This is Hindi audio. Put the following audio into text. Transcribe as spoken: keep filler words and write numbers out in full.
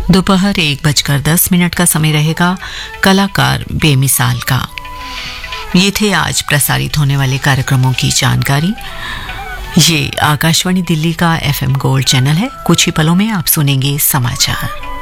दोपहर एक बजकर दस मिनट का समय रहेगा कलाकार बेमिसाल का। ये थे आज प्रसारित होने वाले कार्यक्रमों की जानकारी। ये आकाशवाणी दिल्ली का एफएम गोल्ड चैनल है। कुछ ही पलों में आप सुनेंगे समाचार।